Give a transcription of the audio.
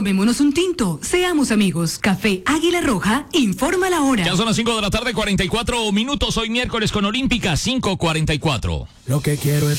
Tomémonos un tinto, seamos amigos. Café Águila Roja, informa la hora. Ya son las 5 de la tarde, 44 minutos. Hoy miércoles con Olímpica, 5:44. Lo que quiero es